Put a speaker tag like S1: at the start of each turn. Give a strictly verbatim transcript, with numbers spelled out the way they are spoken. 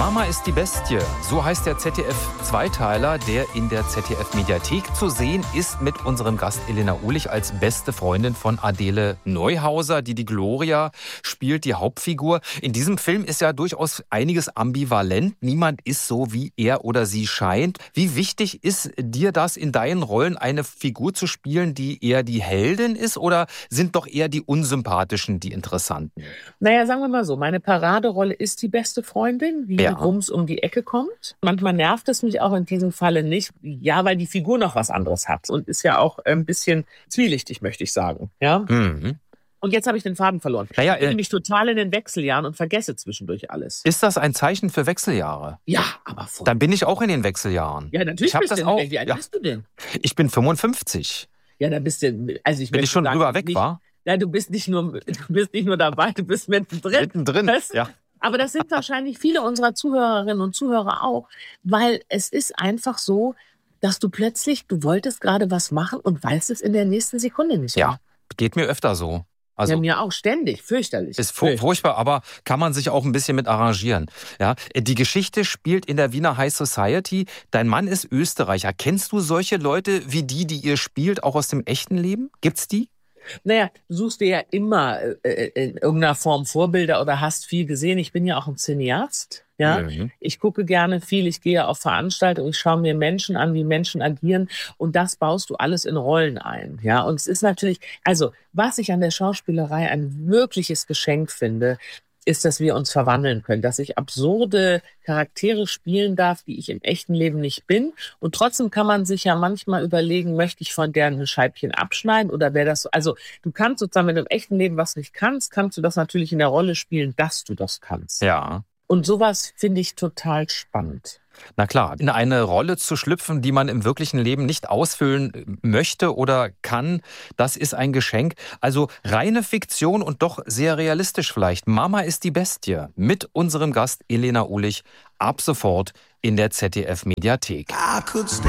S1: Mama ist die Bestie. So heißt der Z D F-Zweiteiler, der in der Z D F-Mediathek zu sehen ist, mit unserem Gast Elena Uhlich als beste Freundin von Adele Neuhauser, die die Gloria spielt, die Hauptfigur. In diesem Film ist ja durchaus einiges ambivalent. Niemand ist so, wie er oder sie scheint. Wie wichtig ist dir das, in deinen Rollen eine Figur zu spielen, die eher die Heldin ist, oder sind doch eher die Unsympathischen die Interessanten?
S2: Naja, sagen wir mal so, meine Paraderolle ist die beste Freundin, wie
S1: Ja.
S2: Rums um die Ecke kommt. Manchmal nervt es mich auch in diesem Falle nicht, ja, weil die Figur noch was anderes hat und ist ja auch ein bisschen zwielichtig, möchte ich sagen. Ja.
S1: Mhm.
S2: Und jetzt habe ich den Faden verloren.
S1: Naja,
S2: ich bin
S1: äh,
S2: nämlich total in den Wechseljahren und vergesse zwischendurch alles.
S1: Ist das ein Zeichen für Wechseljahre?
S2: Ja, aber voll.
S1: Dann bin ich auch in den Wechseljahren.
S2: Ja, natürlich
S1: Ich hab
S2: bist
S1: das
S2: du
S1: auch.
S2: Wie alt
S1: Ja.
S2: bist du denn?
S1: Ich bin fünfundfünfzig.
S2: Ja, da bist du, also ich
S1: Bin
S2: möchte
S1: ich schon
S2: sagen,
S1: rüber weg,
S2: nicht,
S1: war?
S2: Ja, du bist nicht nur, du bist nicht nur dabei, du bist mittendrin.
S1: Mittendrin,
S2: Weißt du?
S1: ja.
S2: Aber das sind wahrscheinlich viele unserer Zuhörerinnen und Zuhörer auch, weil es ist einfach so, dass du plötzlich, du wolltest gerade was machen und weißt es in der nächsten Sekunde nicht mehr.
S1: Ja, geht mir öfter so. Also
S2: Ja, mir auch ständig, fürchterlich.
S1: ist fu- furchtbar, aber kann man sich auch ein bisschen mit arrangieren. Ja, die Geschichte spielt in der Wiener High Society. Dein Mann ist Österreicher. Kennst du solche Leute wie die, die ihr spielt, auch aus dem echten Leben? Gibt's die?
S2: Naja, du suchst dir ja immer äh, in irgendeiner Form Vorbilder oder hast viel gesehen. Ich bin ja auch ein Cineast. Ja,
S1: Mhm.
S2: ich gucke gerne viel, ich gehe auf Veranstaltungen, ich schaue mir Menschen an, wie Menschen agieren, und das baust du alles in Rollen ein. Ja, und es ist natürlich, also was ich an der Schauspielerei ein wirkliches Geschenk finde, ist, dass wir uns verwandeln können, dass ich absurde Charaktere spielen darf, die ich im echten Leben nicht bin. Und trotzdem kann man sich ja manchmal überlegen, möchte ich von der ein Scheibchen abschneiden oder wäre das so? Also du kannst sozusagen, wenn du im echten Leben was nicht kannst, kannst du das natürlich in der Rolle spielen, dass du das kannst.
S1: Ja.
S2: Und sowas finde ich total spannend.
S1: Na klar, in eine Rolle zu schlüpfen, die man im wirklichen Leben nicht ausfüllen möchte oder kann, das ist ein Geschenk. Also reine Fiktion und doch sehr realistisch vielleicht. Mama ist die Bestie mit unserem Gast Elena Uhlich ab sofort in der Z D F-Mediathek.
S3: I could stay